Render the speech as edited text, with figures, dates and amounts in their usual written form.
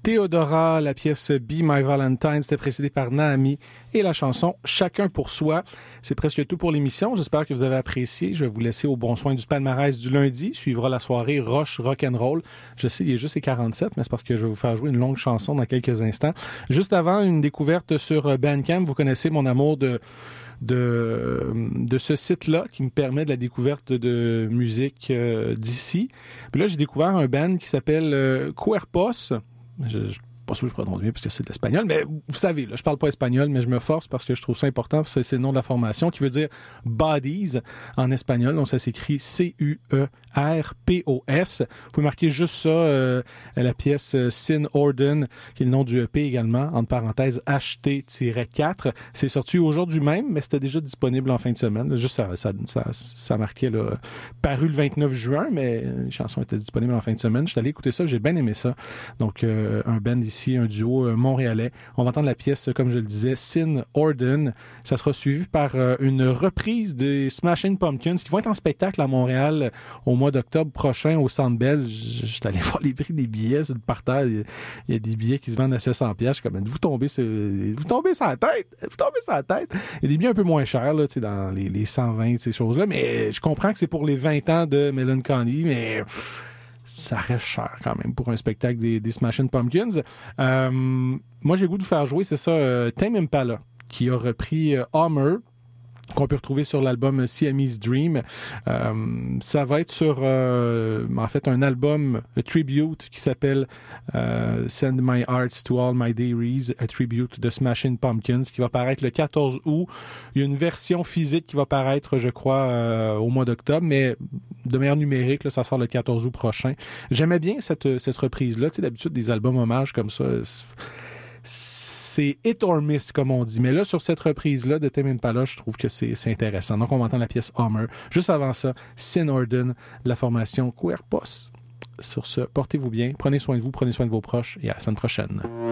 Theodora, la pièce Be My Valentine, c'était précédé par Naami et la chanson Chacun pour soi. C'est presque tout pour l'émission. J'espère que vous avez apprécié. Je vais vous laisser au bon soin du palmarès du lundi. Suivra la soirée Roche Rock'n'Roll. Je sais, il est juste les 47, mais c'est parce que je vais vous faire jouer une longue chanson dans quelques instants. Juste avant, une découverte sur Bandcamp. Vous connaissez mon amour de ce site-là qui me permet de la découverte de musique d'ici. Puis là, j'ai découvert un band qui s'appelle Cuerpos. Je pas sûr que je prononce bien parce que c'est de l'espagnol, mais vous savez, là, je parle pas espagnol, mais je me force parce que je trouve ça important, parce que c'est le nom de la formation, qui veut dire Bodies en espagnol, donc ça s'écrit Cuerpos. Vous pouvez marquer juste ça, la pièce Sin Orden, qui est le nom du EP également, entre parenthèses HT-4. C'est sorti aujourd'hui même, mais c'était déjà disponible en fin de semaine. Juste ça marquait là, paru le 29 juin, mais les chansons étaient disponibles en fin de semaine. Je suis allé écouter ça, j'ai bien aimé ça. Donc, un band ici, un duo montréalais. On va entendre la pièce, comme je le disais, Sin Orden. Ça sera suivi par une reprise des Smashing Pumpkins qui vont être en spectacle à Montréal au mois d'octobre prochain au Centre Bell. Je suis allé voir les prix des billets sur le parterre. Il y a des billets qui se vendent à 700$. Je suis comme, vous tombez sur la tête. Vous tombez sur la tête. Il y a des billets un peu moins chers, là, tu sais, dans les 120, ces choses-là. Mais je comprends que c'est pour les 20 ans de Melancholy, mais ça reste cher quand même pour un spectacle des Smashing Pumpkins. Moi, j'ai le goût de vous faire jouer, c'est ça, Tame Impala, qui a repris Hummer, qu'on peut retrouver sur l'album Siamese Dream. Ça va être sur, en fait, un album, a tribute, qui s'appelle Send My Hearts to All My Dairies, a tribute de Smashing Pumpkins, qui va paraître le 14 août. Il y a une version physique qui va paraître, je crois, au mois d'octobre, mais de manière numérique, là, ça sort le 14 août prochain. J'aimais bien cette reprise-là. Tu sais, d'habitude, des albums hommages comme ça, c'est hit or miss, comme on dit. Mais là, sur cette reprise-là de Tame Impala, je trouve que c'est intéressant. Donc, on va entendre la pièce Hummer. Juste avant ça, Sin Orden, la formation Cuerpos. Sur ce, portez-vous bien, prenez soin de vous, prenez soin de vos proches et à la semaine prochaine.